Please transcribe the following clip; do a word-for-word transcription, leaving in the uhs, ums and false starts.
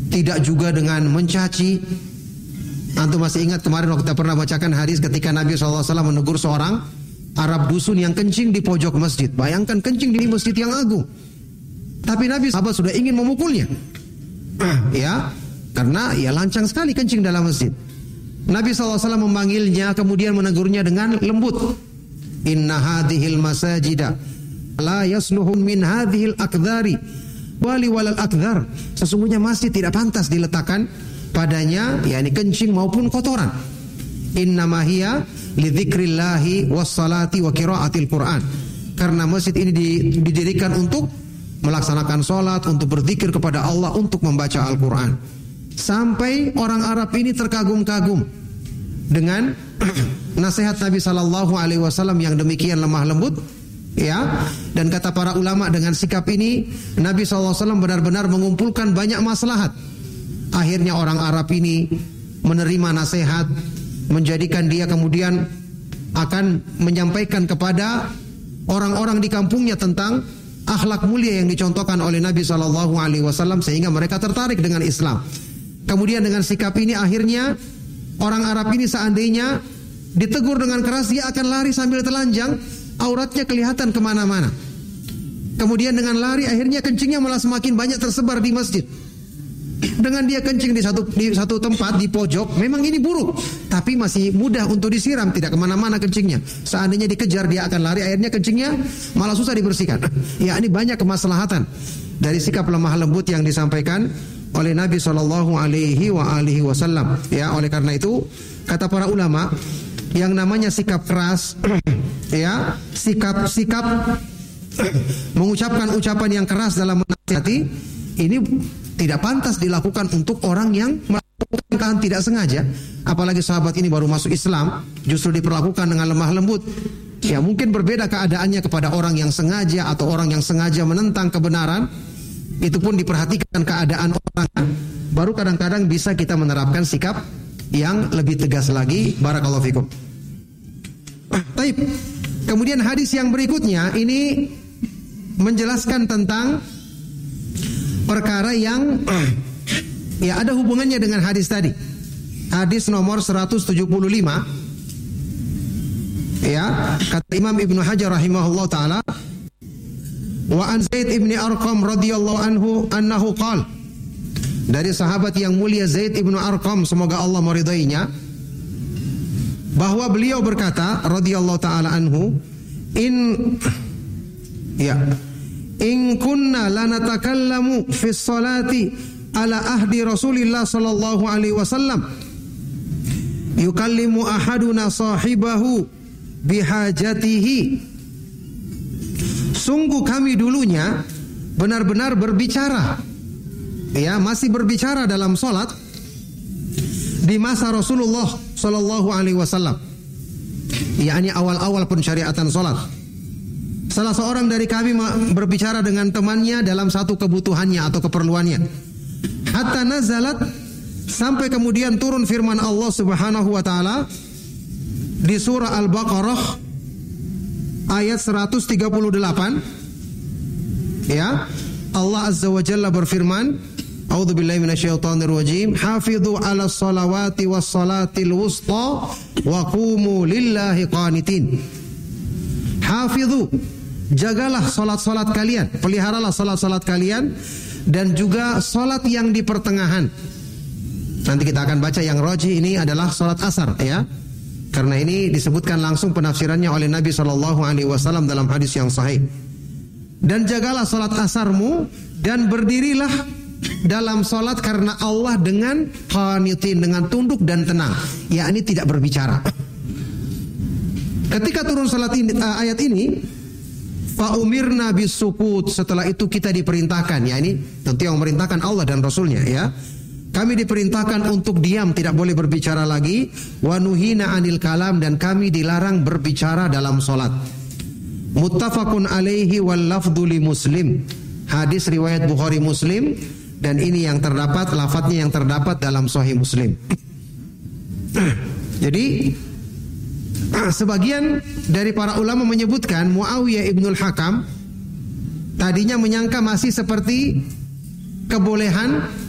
tidak juga dengan mencaci. Antum masih ingat kemarin waktu kita pernah bacakan hadis ketika Nabi shallallahu alaihi wasallam menegur seorang Arab dusun yang kencing di pojok masjid. Bayangkan kencing di masjid yang agung. Tapi Nabi sahabat sudah ingin memukulnya. Ya, karena ya lancang sekali kencing dalam masjid. Nabi shallallahu alaihi wasallam memanggilnya, kemudian menegurnya dengan lembut. Inna hadhil masajida la yasluhun min hadhil akdhari wali walal akdhar. Sesungguhnya masjid tidak pantas diletakkan padanya yakni kencing maupun kotoran. Innama hiya lidzikrillahi wassalati wa qiraatil Qur'an. Karena masjid ini didirikan untuk melaksanakan sholat, untuk berzikir kepada Allah, untuk membaca Al-Quran. Sampai orang Arab ini terkagum-kagum dengan nasihat Nabi Sallallahu Alaihi Wasallam yang demikian lemah lembut, ya. Dan kata para ulama, dengan sikap ini Nabi Sallallahu Alaihi Wasallam benar-benar mengumpulkan banyak maslahat. Akhirnya orang Arab ini menerima nasihat, menjadikan dia kemudian akan menyampaikan kepada orang-orang di kampungnya tentang akhlak mulia yang dicontohkan oleh Nabi Sallallahu Alaihi Wasallam, sehingga mereka tertarik dengan Islam. Kemudian dengan sikap ini akhirnya orang Arab ini seandainya ditegur dengan keras, dia akan lari sambil telanjang, auratnya kelihatan kemana-mana. Kemudian dengan lari akhirnya kencingnya malah semakin banyak tersebar di masjid. Dengan dia kencing di satu di satu tempat di pojok, memang ini buruk, tapi masih mudah untuk disiram, tidak kemana-mana kencingnya. Seandainya dikejar dia akan lari, akhirnya kencingnya malah susah dibersihkan. Ya, ini banyak kemaslahatan dari sikap lemah lembut yang disampaikan oleh Nabi Shallallahu Alaihi Wasallam. Ya, oleh karena itu kata para ulama, yang namanya sikap keras, ya, sikap-sikap mengucapkan ucapan yang keras dalam menasihati, ini tidak pantas dilakukan untuk orang yang melakukan tidak sengaja. Apalagi sahabat ini baru masuk Islam, justru diperlakukan dengan lemah lembut. Ya, mungkin berbeda keadaannya kepada orang yang sengaja atau orang yang sengaja menentang kebenaran. Itu pun diperhatikan keadaan orang. Baru kadang-kadang bisa kita menerapkan sikap yang lebih tegas lagi. Barakallahu fikum. Baik. Kemudian hadis yang berikutnya ini menjelaskan tentang perkara yang ya ada hubungannya dengan hadis tadi. Hadis nomor seratus tujuh puluh lima. Ya, kata Imam Ibnu Hajar rahimahullah taala, wa an Zaid ibni Arqam radhiyallahu anhu annahu qala, dari sahabat yang mulia Zaid ibnu Arqam, semoga Allah meridainya, bahwa beliau berkata radhiyallahu taala anhu, in ya in kunna lanatakallamu fi sholati ala ahdi Rasulillah sallallahu alaihi wasallam yukallimu ahaduna sahibahu bihajatihi. Sungguh kami dulunya benar-benar berbicara, ya, masih berbicara dalam salat di masa Rasulullah sallallahu alaihi wasallam, yakni awal-awal pensyariatan salat. Salah seorang dari kami berbicara dengan temannya dalam satu kebutuhannya atau keperluannya. Hatta nazalat, sampai kemudian turun firman Allah Subhanahu wa taala di surah Al-Baqarah ayat seratus tiga puluh delapan. Ya, Allah Azza wa Jalla berfirman, A'udzubillahi minasyaitonir rajim, hafidhu 'alas salawati was salatil wusta wa qumu lillahi qanitin. Hafidhu, jagalah salat-salat kalian, peliharalah salat-salat kalian, dan juga salat yang di pertengahan. Nanti kita akan baca yang rajih ini adalah salat asar, ya. Karena ini disebutkan langsung penafsirannya oleh Nabi Shallallahu Alaihi Wasallam dalam hadis yang sahih. Dan jagalah salat asarmu dan berdirilah dalam salat karena Allah dengan qanitin, dengan tunduk dan tenang, yakni tidak berbicara. Ketika turun salat ini, ayat ini, fa umirna bisukut, setelah itu kita diperintahkan, ya, ini tentu yang memerintahkan Allah dan Rasulnya, ya. Kami diperintahkan untuk diam, tidak boleh berbicara lagi. Wa nuhina anil kalam, dan kami dilarang berbicara dalam salat. Muttafaqun alaihi wal lafdhu li Muslim. Hadis riwayat Bukhari Muslim, dan ini yang terdapat, lafadznya yang terdapat dalam Sahih Muslim. Jadi sebagian dari para ulama menyebutkan Muawiyah ibnul Hakam tadinya menyangka masih seperti kebolehan